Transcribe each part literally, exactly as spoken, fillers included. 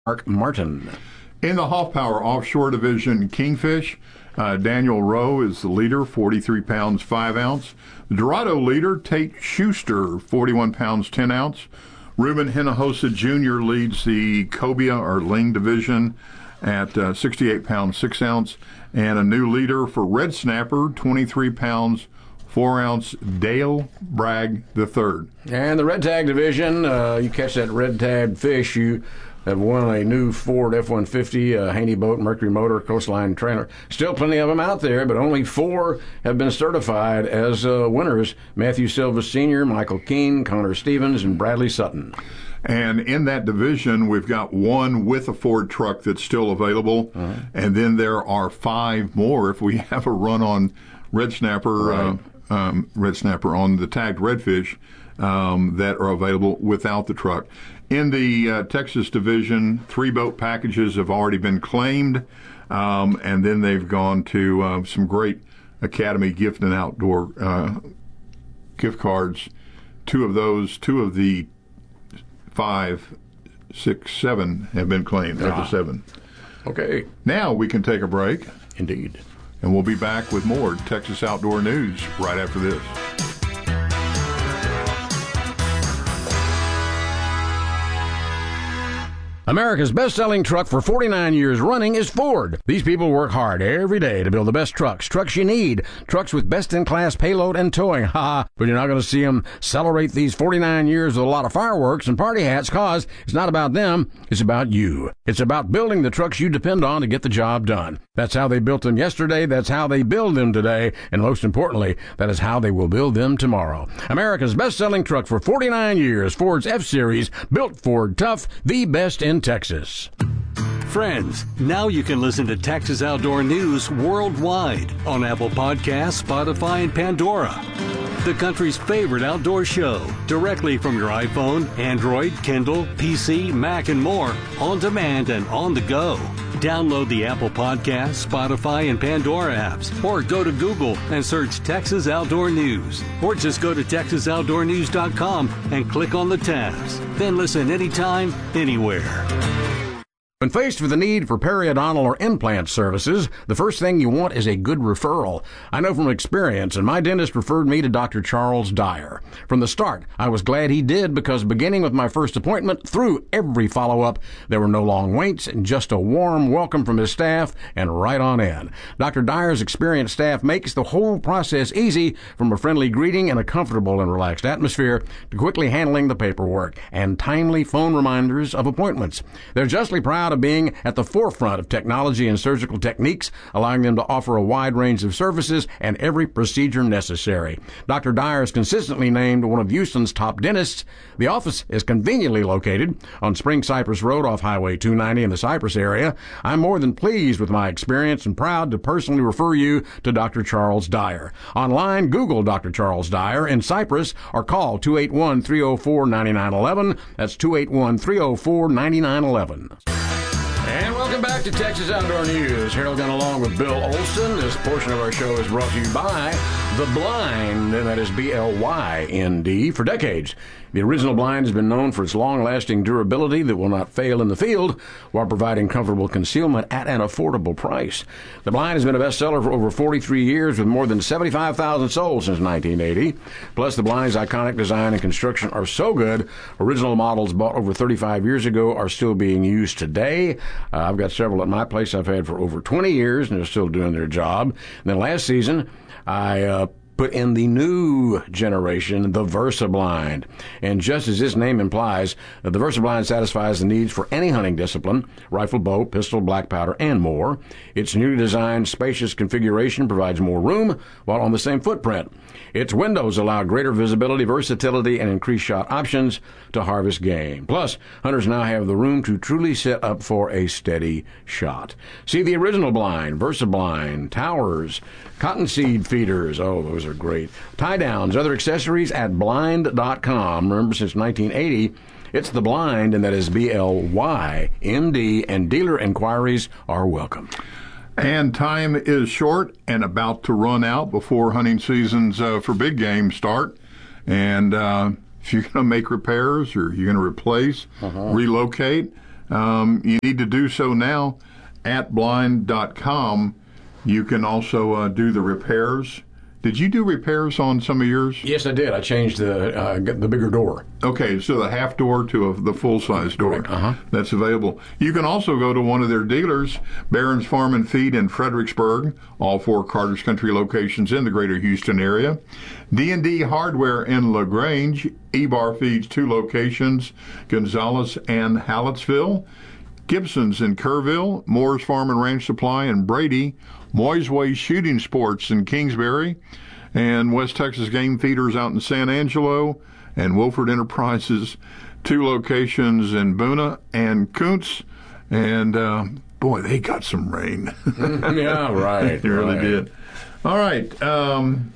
Mark Martin. In the Hoffpower Offshore Division, Kingfish, uh, Daniel Rowe is the leader, forty-three pounds, five ounce. The Dorado leader, Tate Schuster, forty-one pounds, ten ounce. Ruben Hinojosa Junior leads the Cobia or Ling division at uh, sixty-eight pounds, six ounce. And a new leader for Red Snapper, twenty-three pounds, four ounce, Dale Bragg the third. And the red tag division, uh, you catch that red tagged fish, you have won a new Ford F one fifty, uh, Haney boat, Mercury motor, Coastline trailer. Still plenty of them out there, but only four have been certified as uh, winners. Matthew Silva Senior, Michael Keene, Connor Stevens, and Bradley Sutton. And in that division, we've got one with a Ford truck that's still available. Uh-huh. And then there are five more if we have a run on Red Snapper, right. uh, um, Red Snapper on the tagged redfish um, that are available without the truck. In the uh, Texas division, three boat packages have already been claimed, um, and then they've gone to uh, some great Academy gift and outdoor uh, gift cards. Two of those, two of the five, six, seven have been claimed. There's ah. the seven. Okay. Now we can take a break. Indeed. And we'll be back with more Texas Outdoor News right after this. America's best-selling truck for forty-nine years running is Ford. These people work hard every day to build the best trucks, trucks you need, trucks with best-in-class payload and towing. Ha! But you're not going to see them celebrate these forty-nine years with a lot of fireworks and party hats, cause it's not about them, it's about you. It's about building the trucks you depend on to get the job done. That's how they built them yesterday, that's how they build them today, and most importantly, that is how they will build them tomorrow. America's best-selling truck for forty-nine years, Ford's F-Series, built Ford tough, the best in Texas. Friends, now you can listen to Texas Outdoor News worldwide on Apple Podcasts, Spotify, and Pandora. The country's favorite outdoor show, directly from your iPhone, Android, Kindle, P C, Mac, and more, on demand and on the go. Download the Apple Podcasts, Spotify, and Pandora apps, or go to Google and search Texas Outdoor News. Or just go to texas outdoor news dot com and click on the tabs. Then listen anytime, anywhere. When faced with the need for periodontal or implant services, the first thing you want is a good referral. I know from experience, and my dentist referred me to Doctor Charles Dyer. From the start, I was glad he did, because beginning with my first appointment through every follow-up, there were no long waits and just a warm welcome from his staff and right on in. Doctor Dyer's experienced staff makes the whole process easy, from a friendly greeting and a comfortable and relaxed atmosphere to quickly handling the paperwork and timely phone reminders of appointments. They're justly proud of being at the forefront of technology and surgical techniques, allowing them to offer a wide range of services and every procedure necessary. Doctor Dyer is consistently named one of Houston's top dentists. The office is conveniently located on Spring Cypress Road off Highway two ninety in the Cypress area. I'm more than pleased with my experience and proud to personally refer you to Doctor Charles Dyer. Online, Google Doctor Charles Dyer in Cypress or call two eight one, three oh four, nine nine one one. That's two eight one, three oh four, nine nine one one. And welcome back to Texas Outdoor News. Harold Gunn along with Bill Olson. This portion of our show is brought to you by The Blind, and that is B L Y N D. For decades, the original blind has been known for its long-lasting durability that will not fail in the field while providing comfortable concealment at an affordable price. The Blind has been a bestseller for over forty-three years with more than seventy-five thousand sold since nineteen eighty. Plus, the Blind's iconic design and construction are so good, original models bought over thirty-five years ago are still being used today. Uh, I've got several at my place I've had for over twenty years, and they're still doing their job. And then last season, I uh, put in the new generation, the Versa Blind. And just as its name implies, the Versa Blind satisfies the needs for any hunting discipline, rifle, bow, pistol, black powder, and more. Its newly designed spacious configuration provides more room while on the same footprint. Its windows allow greater visibility, versatility, and increased shot options to harvest game. Plus, hunters now have the room to truly set up for a steady shot. See the original blind, Versa Blind, towers, cottonseed feeders. Oh, those are great. Tie downs, other accessories at blind dot com. Remember, since nineteen eighty, it's The Blind, and that is B L Y N D, and dealer inquiries are welcome. And time is short and about to run out before hunting seasons uh, for big game start. And uh, if you're going to make repairs or you're going to replace, uh-huh. relocate, um, you need to do so now at blind dot com. You can also uh, do the repairs. Did you do repairs on some of yours? Yes, I did. I changed the uh, the bigger door. Okay, so the half door to a, the full-size door. Uh-huh. That's available. You can also go to one of their dealers, Barron's Farm and Feed in Fredericksburg, all four Carter's Country locations in the greater Houston area. D and D Hardware in LaGrange, E-Bar Feeds, two locations, Gonzales and Hallettsville. Gibson's in Kerrville, Moore's Farm and Ranch Supply in Brady, Moiseway Shooting Sports in Kingsbury, and West Texas Game Feeders out in San Angelo, and Wilford Enterprises, two locations in Boona and Kuntz. And, uh, boy, they got some rain. Yeah, right. They really right. did. All right. Um,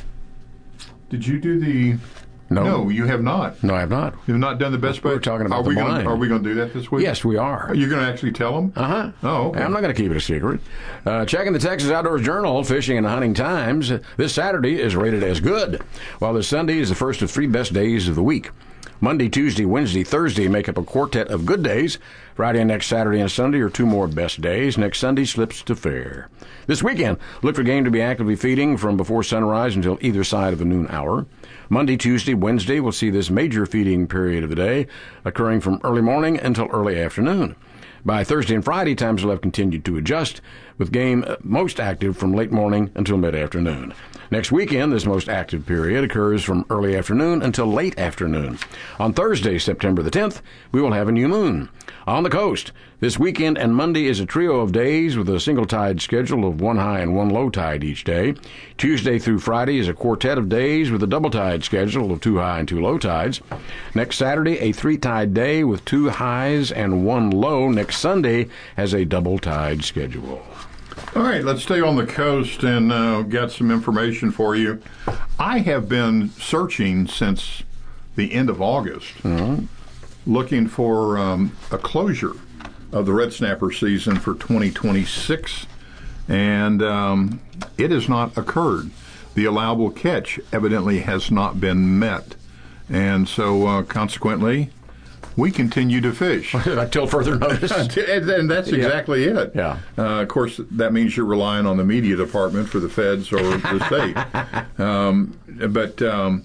did you do the... No. No, you have not. No, I have not. You have not done the best bet? We're talking about are the we gonna, blind. Are we going to do that this week? Yes, we are. You're going to actually tell them? Uh-huh. Oh, okay. I'm not going to keep it a secret. Uh, checking the Texas Outdoors Journal, Fishing and Hunting Times, this Saturday is rated as good, while this Sunday is the first of three best days of the week. Monday, Tuesday, Wednesday, Thursday make up a quartet of good days. Friday and next Saturday and Sunday are two more best days. Next Sunday slips to fair. This weekend, look for game to be actively feeding from before sunrise until either side of the noon hour. Monday, Tuesday, Wednesday will see this major feeding period of the day occurring from early morning until early afternoon. By Thursday and Friday, times will have continued to adjust, with game most active from late morning until mid-afternoon. Next weekend, this most active period occurs from early afternoon until late afternoon. On Thursday, September the tenth, we will have a new moon. On the coast, this weekend and Monday is a trio of days with a single tide schedule of one high and one low tide each day. Tuesday through Friday is a quartet of days with a double tide schedule of two high and two low tides. Next Saturday, a three tide day with two highs and one low. Next Sunday has a double tide schedule. All right, let's stay on the coast and uh, get some information for you. I have been searching since the end of August, mm-hmm. looking for um, a closure of the red snapper season for twenty twenty-six, and um, it has not occurred. The allowable catch evidently has not been met, and so uh, consequently, we continue to fish. Until further notice. And that's exactly yeah. it. Yeah. Uh, of course, that means you're relying on the media department for the feds or the state. Um, but um,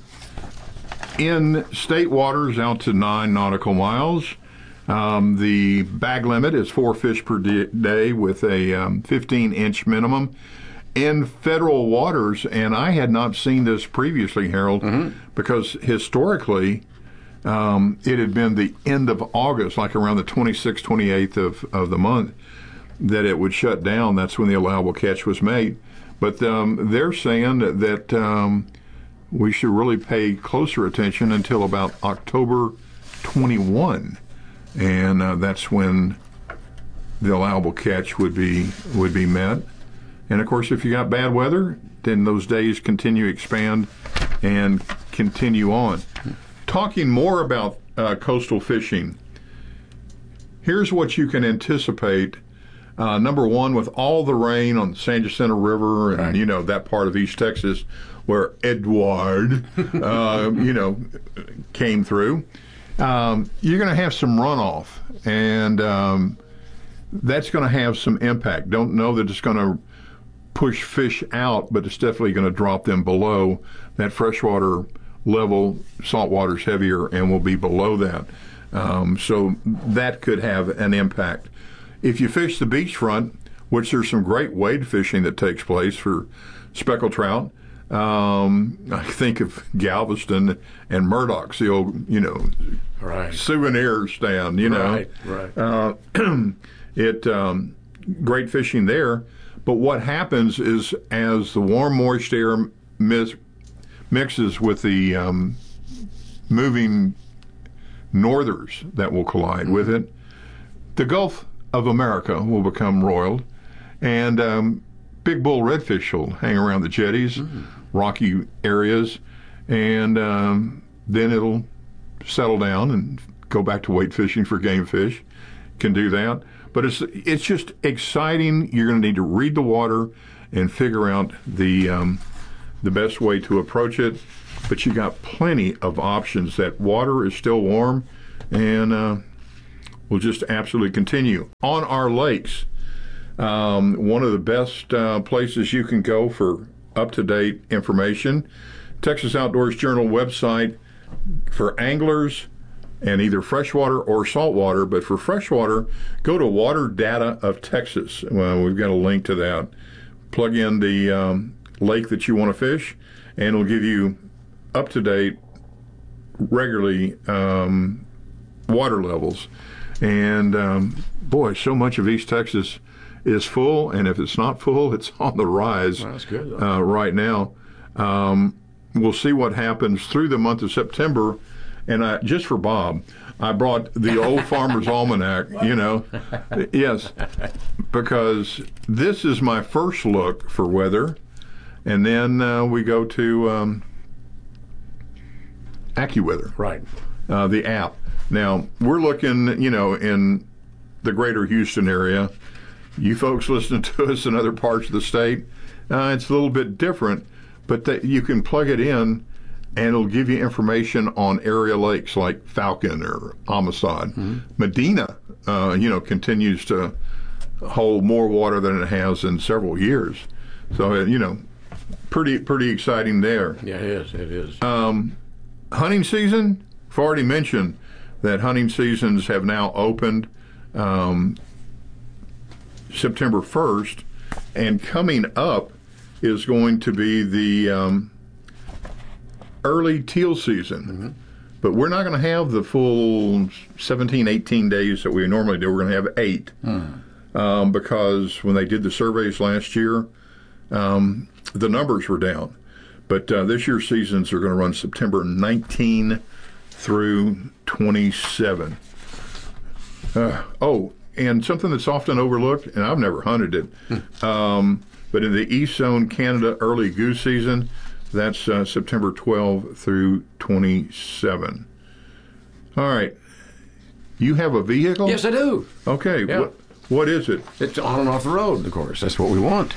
in state waters out to nine nautical miles, um, the bag limit is four fish per day with a um, fifteen inch minimum. In federal waters, and I had not seen this previously, Harold, mm-hmm. because historically, Um, it had been the end of August, like around the twenty-sixth, twenty-eighth of, of the month, that it would shut down. That's when the allowable catch was made. But um, they're saying that, that um, we should really pay closer attention until about October twenty-first, and uh, that's when the allowable catch would be would be met. And of course, if you got bad weather, then those days continue to expand and continue on. Talking more about uh, coastal fishing, here's what you can anticipate. Uh, number one, with all the rain on the San Jacinto River and, right. you know, that part of East Texas where Edward, uh, you know, came through, um, you're going to have some runoff, and um, that's going to have some impact. Don't know that it's going to push fish out, but it's definitely going to drop them below that freshwater level. Saltwater's heavier and will be below that. Um, so that could have an impact. If you fish the beachfront, which there's some great wade fishing that takes place for speckled trout, um, I think of Galveston and Murdoch's, the old, you know, right. souvenir stand, you know. Right, right. Uh, it um, great fishing there. But what happens is as the warm, moist air mis- mixes with the um, moving northers that will collide mm-hmm. with it, the Gulf of America will become roiled, and um, big bull redfish will hang around the jetties, mm-hmm. rocky areas, and um, then it'll settle down and go back to weight fishing for game fish. Can do that. But it's it's just exciting. You're going to need to read the water and figure out the um, the best way to approach it. But you got plenty of options. That water is still warm, and uh, will just absolutely continue. On our lakes, um, one of the best uh, places you can go for up-to-date information, Texas Outdoors Journal website for anglers and either freshwater or saltwater. But for freshwater, go to Water Data of Texas. Well, we've got a link to that. Plug in the um, lake that you want to fish, and it'll give you up-to-date, regularly um, water levels. And um, boy, so much of East Texas is full, and if it's not full, it's on the rise. Well, that's good, uh, right now. Um, we'll see what happens through the month of September. And I, just for Bob, I brought the Old Farmer's Almanac, you know. Yes, because this is my first look for weather. And then uh, we go to um, AccuWeather. Right. Uh, the app. Now, we're looking, you know, in the greater Houston area. You folks listening to us in other parts of the state, uh, it's a little bit different, but that you can plug it in, and it'll give you information on area lakes like Falcon or Amistad. Mm-hmm. Medina, uh, you know, continues to hold more water than it has in several years. So, uh, you know, pretty pretty exciting there. Yeah, it is. It is. Um, hunting season, I've already mentioned that hunting seasons have now opened um, September first, and coming up is going to be the um, early teal season. Mm-hmm. But we're not going to have the full seventeen, eighteen days that we normally do. We're going to have eight. Mm. Um, because when they did the surveys last year, um, the numbers were down. But uh, this year's seasons are going to run September nineteenth through twenty-seventh. Uh, oh, and something that's often overlooked, and I've never hunted it, hmm. um, but in the East Zone Canada early goose season, that's uh, September twelfth through twenty-seventh. All right. You have a vehicle? Yes, I do. Okay. Yeah. What, what is it? It's on and off the road, of course. That's what we want.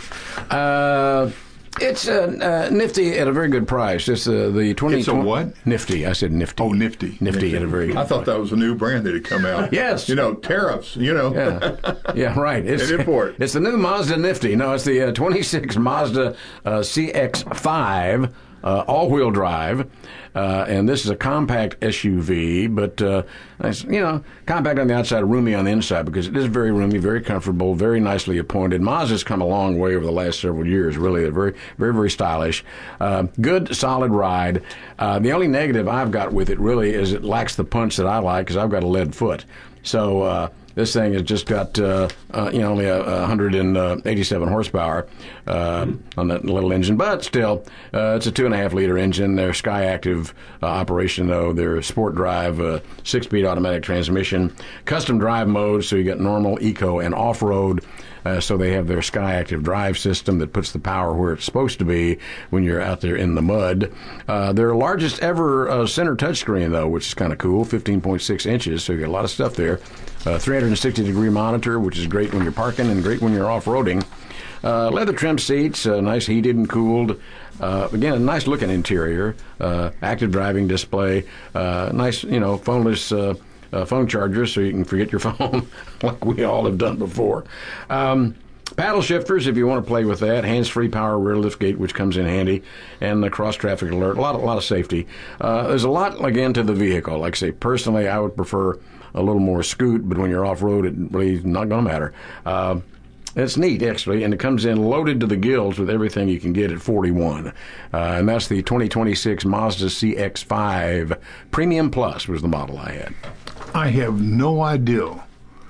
Uh, it's uh, uh, nifty at a very good price. It's uh, the twenty. It's a what? Nifty. I said nifty. Oh, nifty. Nifty, nifty. At a very good I thought price. that was a new brand that had come out. Yes. You know, tariffs, you know. Yeah, yeah, right. It's, An import. It's the new Mazda Nifty. No, it's the uh, twenty-six Mazda uh, C X five. Uh, all-wheel drive, uh, and this is a compact S U V, but, uh, it's, you know, compact on the outside, roomy on the inside, because it is very roomy, very comfortable, very nicely appointed. Mazda's come a long way over the last several years, really. They're very, very, very stylish. Uh, good, solid ride. Uh, the only negative I've got with it, really, is it lacks the punch that I like, because I've got a lead foot. So, uh, this thing has just got, uh, uh, you know, only a, a one hundred eighty-seven horsepower uh, on that little engine. But still, uh, it's a two and a half liter engine. Their Sky Active uh, operation, though, their sport drive, uh, six-speed automatic transmission, custom drive modes, so you get normal, eco, and off-road. Uh, so they have their Sky Active drive system that puts the power where it's supposed to be when you're out there in the mud. Uh, their largest ever uh, center touchscreen, though, which is kind of cool, fifteen point six inches, so you get a lot of stuff there. Uh, three hundred sixty degree monitor, which is great when you're parking and great when you're off-roading. Uh, leather trim seats, uh, nice heated and cooled. Uh, again, a nice looking interior. Uh, active driving display. Uh, nice, you know, phoneless uh, uh, phone charger, so you can forget your phone like we all have done before. Um, paddle shifters, if you want to play with that. Hands-free power rear liftgate, which comes in handy, and the cross-traffic alert. A lot, a lot of safety. Uh, there's a lot again to the vehicle. Like I say, personally, I would prefer a little more scoot, but when you're off-road, it really is not going to matter. Uh, it's neat, actually, and it comes in loaded to the gills with everything you can get at forty-one. Uh, and that's the twenty twenty-six Mazda C X five Premium Plus was the model I had. I have no idea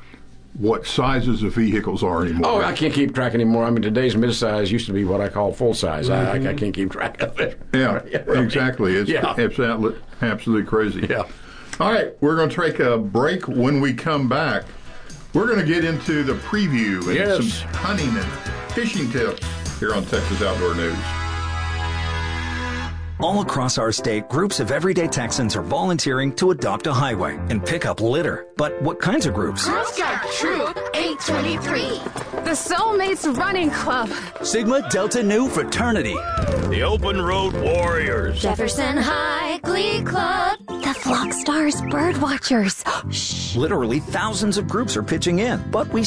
what sizes of vehicles are anymore. Oh, I can't keep track anymore. I mean, today's midsize used to be what I call full size. Mm-hmm. I, I can't keep track of it. Yeah, really. Exactly. It's, yeah. it's absolutely crazy. Yeah. All right, we're going to take a break. When we come back, we're going to get into the preview and yes. some hunting and fishing tips here on Texas Outdoor News. All across our state, groups of everyday Texans are volunteering to adopt a highway and pick up litter. But what kinds of groups? Girl Scout Troop eight twenty-three. The Soulmates Running Club. Sigma Delta Nu Fraternity. The Open Road Warriors. Jefferson High Glee Club. The Flock Stars Bird Watchers. Shh. Literally thousands of groups are pitching in, but we